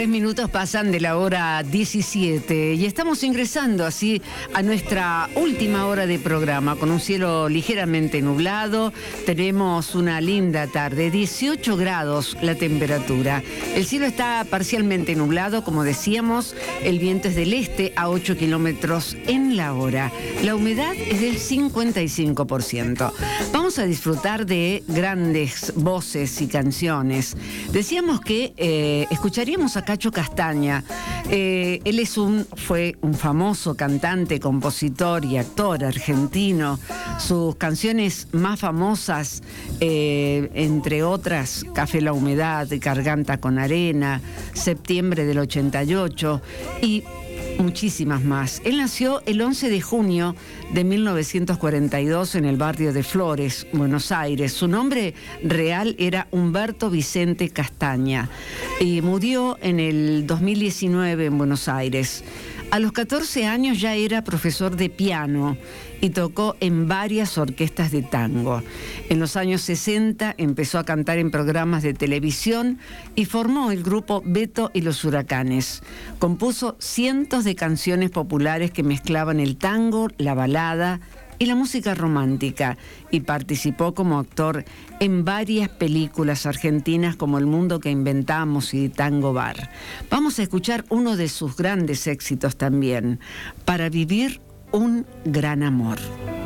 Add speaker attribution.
Speaker 1: 3 minutos pasan de la hora 17 y estamos ingresando así a nuestra última hora de programa con un cielo ligeramente nublado. Tenemos una linda tarde, 18 grados la temperatura. El cielo está parcialmente nublado, como decíamos, el viento es del este a 8 kilómetros en la hora. La humedad es del 55%. Vamos a disfrutar de grandes voces y canciones. Decíamos que escucharíamos a Cacho Castaña. Él fue un famoso cantante, compositor y actor argentino. Sus canciones más famosas, entre otras, Café la Humedad, Garganta con Arena, Septiembre del 88 y muchísimas más. Él nació el 11 de junio de 1942 en el barrio de Flores, Buenos Aires. Su nombre real era Humberto Vicente Castaña y murió en el 2019 en Buenos Aires. A los 14 años ya era profesor de piano y tocó en varias orquestas de tango. En los años 60 empezó a cantar en programas de televisión y formó el grupo Beto y los Huracanes. Compuso cientos de canciones populares que mezclaban el tango, la balada y la música romántica, y participó como actor en varias películas argentinas como El Mundo que Inventamos y Tango Bar. Vamos a escuchar uno de sus grandes éxitos también, Para Vivir un Gran Amor.